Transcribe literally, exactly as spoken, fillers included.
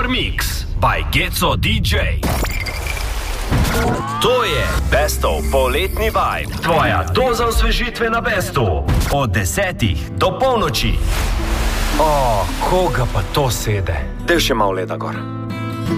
Super Mix by Geco dé džej. To je Bestov poletni vibe. Tvoja doza osvežitve na Bestu. Od desetih do polnoči. O, koga pa to sede? Del še malo leda gor.